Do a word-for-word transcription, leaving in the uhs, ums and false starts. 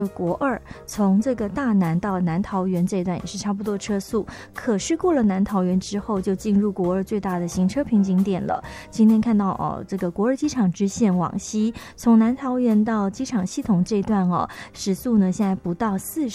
国二从这个大南到南桃园这一段也是差不多车速，可是过了南桃园之后就进入国二最大的行车瓶颈点了。今天看到哦，这个国二机场支线往西，从南桃园到机场系统这一段哦，时速呢现在不到四